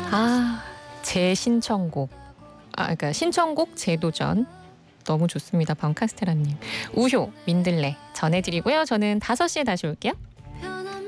아, 제 신청곡. 그러니까 신청곡 재도전. 너무 좋습니다. 밤카스테라님. 우효, 민들레 전해드리고요. 저는 5시에 다시 올게요.